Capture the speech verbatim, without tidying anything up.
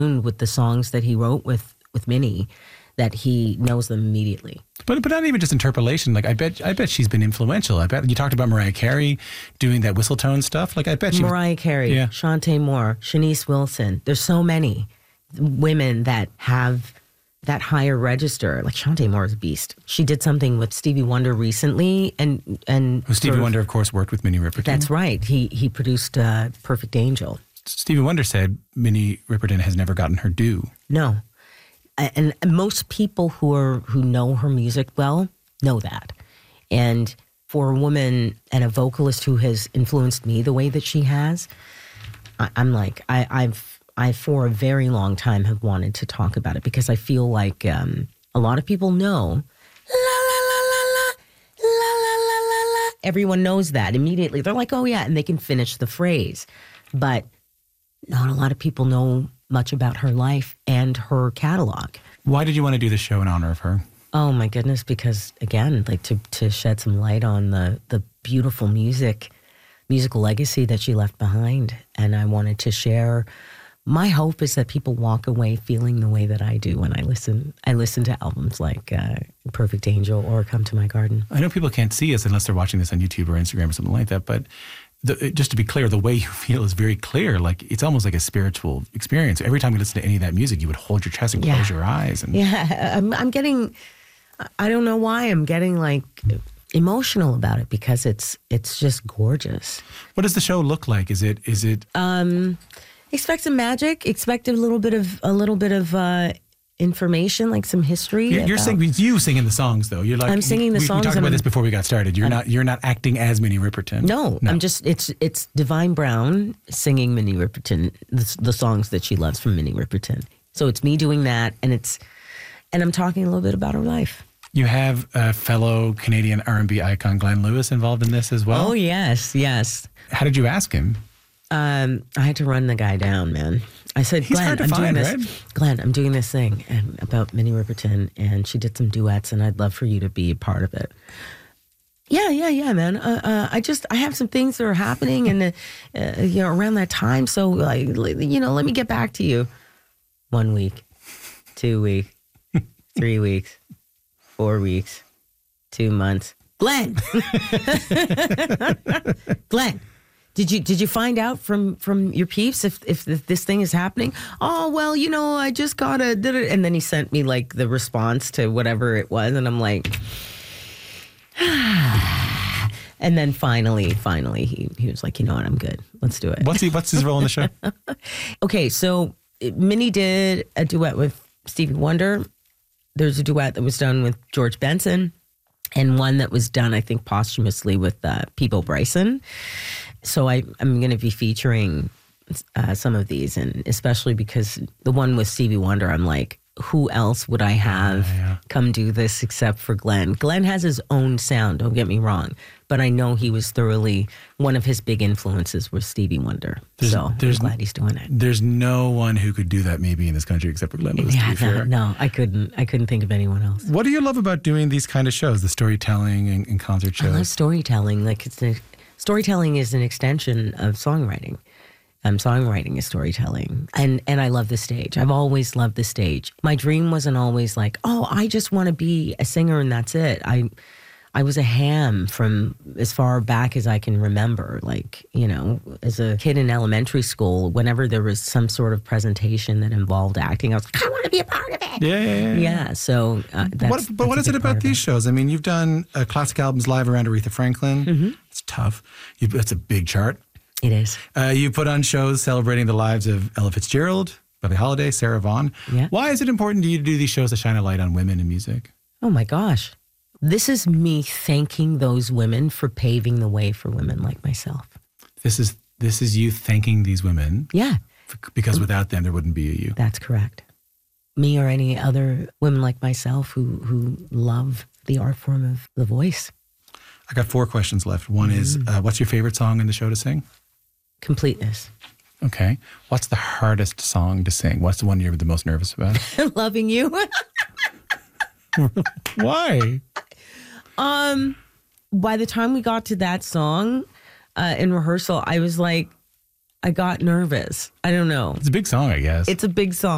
with the songs that he wrote with, with Minnie, that he knows them immediately. But but not even just interpolation. Like I bet I bet she's been influential. I bet you talked about Mariah Carey doing that whistle tone stuff. Like I bet she Mariah Carey, yeah. Shantae Moore, Shanice Wilson. There's so many women that have that higher register. Like Shantae Moore is a beast. She did something with Stevie Wonder recently, and and well, Stevie Wonder, of course, worked with Minnie Riperton. That's right. He he produced uh, Perfect Angel. Stevie Wonder said Minnie Riperton has never gotten her due. No. And most people who are who know her music well know that. And for a woman and a vocalist who has influenced me the way that she has, I, I'm like, I, I've I for a very long time have wanted to talk about it because I feel like um, a lot of people know la la la la la la la la la la. Everyone knows that immediately. They're like, oh yeah, and they can finish the phrase, but not a lot of people know much about her life and her catalog. Why did you want to do this show in honor of her? Oh my goodness, because again, like to, to shed some light on the, the beautiful music, musical legacy that she left behind. And I wanted to share, my hope is that people walk away feeling the way that I do when I listen. I listen to albums like uh, Perfect Angel or Come to My Garden. I know people can't see us unless they're watching this on YouTube or Instagram or something like that, but The, just to be clear, the way you feel is very clear. Like it's almost like a spiritual experience. Every time you listen to any of that music, you would hold your chest and yeah. close your eyes. And yeah, I'm, I'm getting. I don't know why I'm getting like emotional about it because it's it's just gorgeous. What does the show look like? Is it is it? Um, expect some magic. Expect a little bit of a little bit of. Uh, information, like some history. You're, you're about, singing, you singing the songs though. You're like I'm singing the we, songs. We talked about I'm, this before we got started. You're I'm, not you're not acting as Minnie Riperton. No, no, I'm just it's it's Divine Brown singing Minnie Riperton, the, the songs that she loves from Minnie Riperton. So it's me doing that, and it's and I'm talking a little bit about her life. You have a fellow Canadian R and B icon Glenn Lewis involved in this as well. Oh yes, yes. How did you ask him? Um, I had to run the guy down, man. I said, He's Glenn, hard to I'm find, doing this. right? Glenn, I'm doing this thing and, about Minnie Riperton, and she did some duets, and I'd love for you to be a part of it. Yeah, yeah, yeah, man. Uh, uh, I just I have some things that are happening, and uh, uh, you know, around that time. So, like, you know, let me get back to you. One week, two weeks, three weeks, four weeks, two months. Glenn, Glenn. Did you did you find out from, from your peeps if, if this thing is happening? Oh, well, you know, I just got a... Did it. And then he sent me, like, the response to whatever it was. And I'm like... And then finally, finally, he, he was like, you know what, I'm good. Let's do it. What's he? What's his role in the show? Okay, so Minnie did a duet with Stevie Wonder. There's a duet that was done with George Benson. And one that was done, I think, posthumously with uh, Peabo Bryson. So I, I'm going to be featuring uh, some of these, and especially because the one with Stevie Wonder, I'm like, who else would I have yeah, yeah. come do this except for Glenn? Glenn has his own sound, don't get me wrong, but I know he was thoroughly, one of his big influences was Stevie Wonder. There's, so there's, I'm glad he's doing it. There's no one who could do that maybe in this country except for Glenn Lewis, Yeah, to be no, fair. no, I couldn't. I couldn't think of anyone else. What do you love about doing these kind of shows, the storytelling and, and concert shows? I love storytelling. Like it's a, storytelling is an extension of songwriting. Um, songwriting is storytelling. And and I love the stage. I've always loved the stage. My dream wasn't always like, oh, I just want to be a singer and that's it. I I was a ham from as far back as I can remember. Like, you know, as a kid in elementary school, whenever there was some sort of presentation that involved acting, I was like, I want to be a part of it. Yeah, yeah, yeah. Yeah, so uh, that's, what, But that's what a is it big about part of these it. shows? I mean, you've done uh, classic albums live around Aretha Franklin. Mm-hmm. It's tough. You, that's a big chart. It is. Uh, you put on shows celebrating the lives of Ella Fitzgerald, Billie Holiday, Sarah Vaughan. Yeah. Why is it important to you to do these shows to shine a light on women in music? Oh my gosh. This is me thanking those women for paving the way for women like myself. This is this is you thanking these women. Yeah. For, because without them, there wouldn't be a you. That's correct. Me or any other women like myself who, who love the art form of the voice. I got four questions left. One mm. is, uh, what's your favorite song in the show to sing? Completeness. Okay. What's the hardest song to sing? What's the one you're the most nervous about? Loving You. Why? Um, by the time we got to that song uh, in rehearsal, I was like, I got nervous. I don't know. It's a big song, I guess. It's a big song.